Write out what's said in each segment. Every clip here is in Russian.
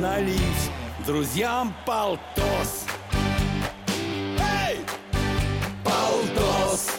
налить друзьям полтос. Эй! Полтос!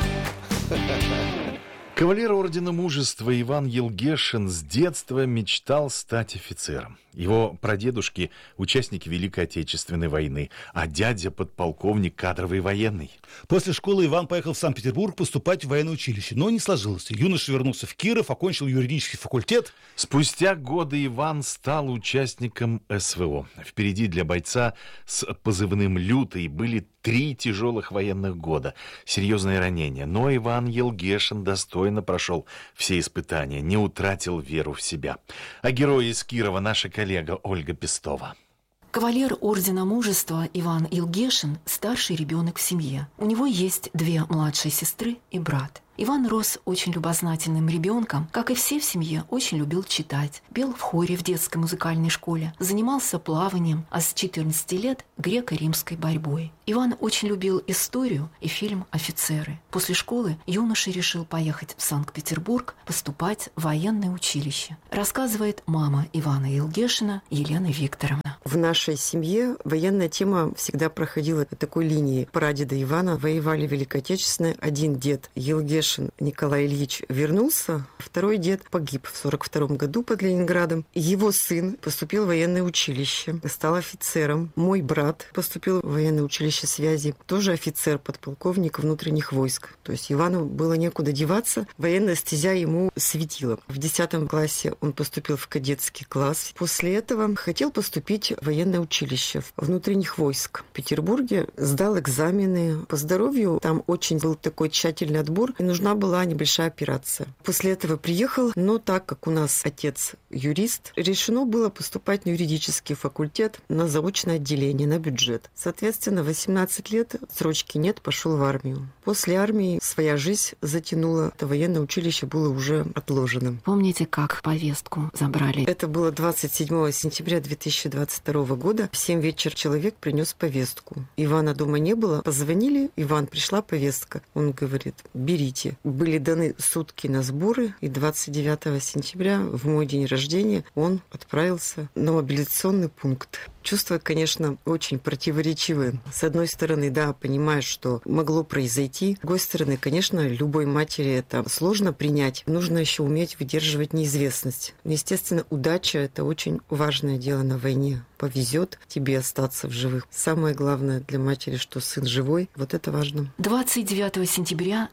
Кавалер Ордена Мужества Иван Елгешин с детства мечтал стать офицером. Его прадедушки – участники Великой Отечественной войны, а дядя – подполковник кадровый военный. После школы Иван поехал в Санкт-Петербург поступать в военное училище, но не сложилось. Юноша вернулся в Киров, окончил юридический факультет. Спустя годы Иван стал участником СВО. Впереди для бойца с позывным «Лютый» были 3 тяжелых военных года, серьезные ранения. Но Иван Елгешин достойно прошел все испытания, не утратил веру в себя. А герой из Кирова наша коллега Ольга Пестова. Кавалер Ордена Мужества Иван Елгешин – старший ребенок в семье. У него есть 2 младшие сестры и брат. Иван рос очень любознательным ребенком, как и все в семье, очень любил читать. Пел в хоре в детской музыкальной школе, занимался плаванием, а с 14 лет – греко-римской борьбой. Иван очень любил историю и фильм «Офицеры». После школы юноша решил поехать в Санкт-Петербург поступать в военное училище, рассказывает мама Ивана Елгешина Елена Викторовна. В нашей семье военная тема всегда проходила по такой линии. Прадеда Ивана воевали в Великой Отечественной. Один дед Елгешин Николай Ильич вернулся, второй дед погиб в 1942 году под Ленинградом. Его сын поступил в военное училище, стал офицером. Мой брат поступил в военное училище связи, тоже офицер, подполковник внутренних войск. То есть Ивану было некуда деваться, военная стезя ему светила. В 10 классе он поступил в кадетский класс. После этого хотел поступить в военное училище внутренних войск. В Петербурге сдал экзамены по здоровью, там очень был такой тщательный отбор, и нужна была небольшая операция. После этого приехал, но так как у нас отец юрист, решено было поступать на юридический факультет, на заочное отделение, на бюджет. Соответственно, 18 лет, срочки нет, пошел в армию. После армии своя жизнь затянула. Это военное училище было уже отложено. Помните, как повестку забрали? Это было 27 сентября 2022 года. В 7 вечера человек принес повестку. Ивана дома не было. Позвонили, Иван, пришла повестка. Он говорит, берите. Были даны сутки на сборы, и 29 сентября, в мой день рождения, он отправился на мобилизационный пункт. Чувства, конечно, очень противоречивые. С одной стороны, да, понимаешь, что могло произойти. С другой стороны, конечно, любой матери это сложно принять. Нужно еще уметь выдерживать неизвестность. Естественно, удача – это очень важное дело на войне. Повезет тебе остаться в живых. Самое главное для матери, что сын живой. Вот это важно. 29 сентября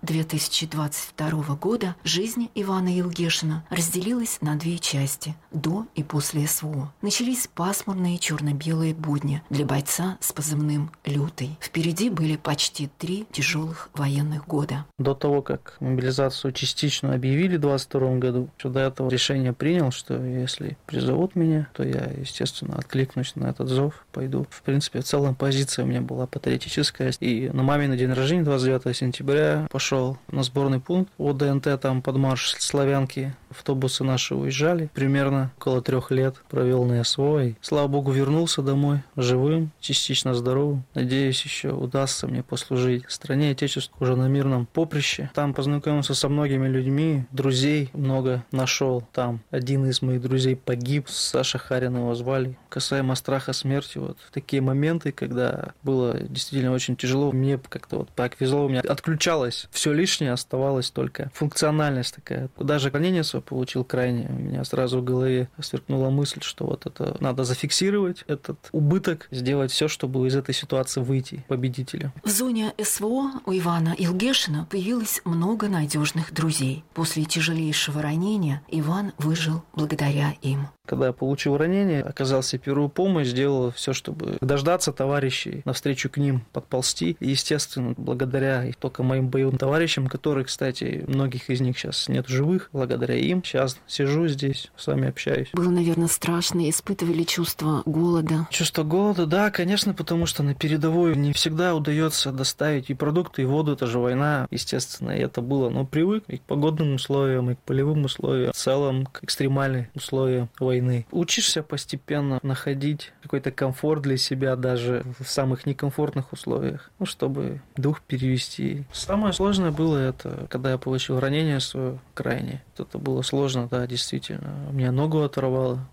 2022 года жизнь Ивана Елгешина разделилась на 2 части – до и после СВО. Начались пасмурные черно-белые будни для бойца с позывным «Лютый». Впереди были почти 3 тяжелых военных года. До того, как мобилизацию частично объявили в 2022 году, до этого решение принял, что если призовут меня, то я, естественно, откликнусь на этот зов, пойду. В принципе, в целом позиция у меня была патриотическая. И на мамин день рождения, 29 сентября, пошел на сборный пункт ОДНТ, там под марш Славянки. Автобусы наши уезжали. Примерно около 3 лет провел на СВО. И, слава богу, вернулся домой живым, частично здоровым. Надеюсь, еще удастся мне послужить стране, отечеству уже на мирном поприще. Там познакомился со многими людьми, друзей много нашел. Там один из моих друзей погиб, Саша Харин его звали. Касаемо страха смерти, вот в такие моменты, когда было действительно очень тяжело, мне как-то вот так везло, у меня отключалось все лишнее, оставалась только функциональность такая. Даже ранение свое получил крайне, у меня сразу в голове сверкнула мысль, что вот это надо зафиксировать, этот убыток, сделать все, чтобы из этой ситуации выйти победителем. В зоне СВО у Ивана Елгешина появилось много надежных друзей. После тяжелейшего ранения Иван выжил благодаря им. Когда я получил ранение, оказал себе первую помощь, сделал все, чтобы дождаться товарищей, навстречу к ним подползти. И, естественно, благодаря только моим боевым товарищам, которые, кстати, многих из них сейчас нет в живых, благодаря им сейчас сижу здесь, с вами общаюсь. Было, наверное, страшно, испытывали чувство голода. Чувство голода, да, конечно, потому что на передовой не всегда удается доставить и продукты, и воду, это же война, естественно, и это было, но привык и к погодным условиям, и к полевым условиям, в целом к экстремальным условиям войны. Учишься постепенно находить какой-то комфорт для себя даже в самых некомфортных условиях, чтобы дух перевести. Самое сложное было это, когда я получил ранение свое крайнее. Это было сложно, да, действительно. У меня ногу оторвало.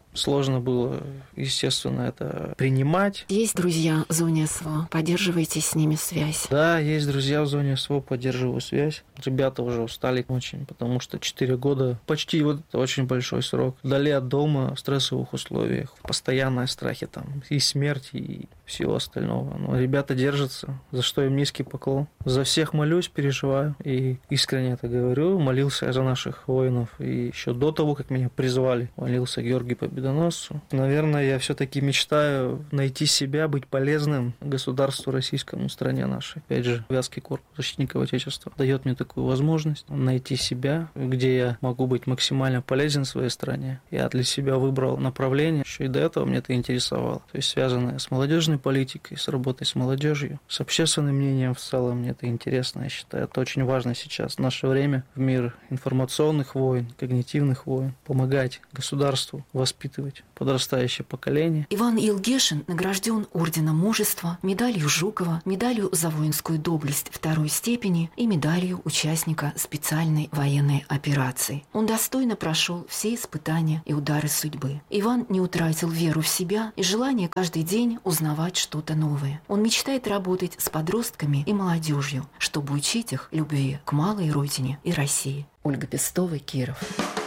Сложно было, естественно, это принимать. Есть друзья в зоне СВО? Поддерживаете с ними связь? Да, есть друзья в зоне СВО, поддерживаю связь. Ребята уже устали очень, потому что 4 года, почти вот очень большой срок. Вдали от дома, в стрессовых условиях, постоянные страхи там, и смерти, и всего остального. Но ребята держатся, за что им низкий поклон. За всех молюсь, переживаю, и искренне это говорю. Молился я за наших воинов, и еще до того, как меня призвали, молился Георгию Победоносцу. Наверное, я все-таки мечтаю найти себя, быть полезным государству российскому, стране нашей. Опять же, Вятский корпус защитников Отечества дает мне такую возможность найти себя, где я могу быть максимально полезен своей стране. Я для себя выбрал направление, еще и до этого мне это интересовало. То есть связанное с молодежной политикой, с работой с молодежью, с общественным мнением в целом. Мне это интересно, я считаю, это очень важно сейчас, в наше время, в мир информационных войн, когнитивных войн, помогать государству воспитывать подрастающее поколение. Иван Илгешин награжден Орденом Мужества, медалью Жукова, медалью за воинскую доблесть 2 степени и медалью участника специальной военной операции. Он достойно прошел все испытания и удары судьбы. Иван не утратил веру в себя и желание каждый день узнавать что-то новое. Он мечтает работать с подростками и молодежью, чтобы учить их любви к малой родине и России. Ольга Пестова, Киров.